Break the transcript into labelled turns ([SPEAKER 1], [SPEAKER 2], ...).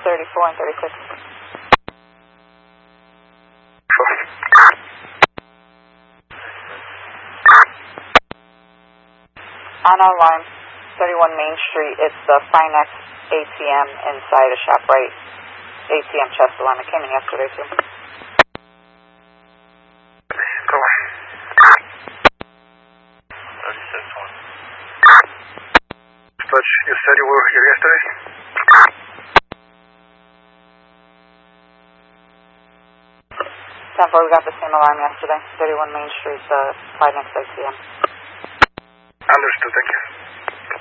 [SPEAKER 1] 34 and 36. On alarm, 31 Main Street. It's the Finex ATM inside a ShopRite ATM chest alarm. It came in yesterday too.
[SPEAKER 2] Go on. 36-1. But you said you were here yesterday?
[SPEAKER 1] Temple, we got the same alarm yesterday. 31 Main Street, the Finex ATM.
[SPEAKER 2] Understood, thank you.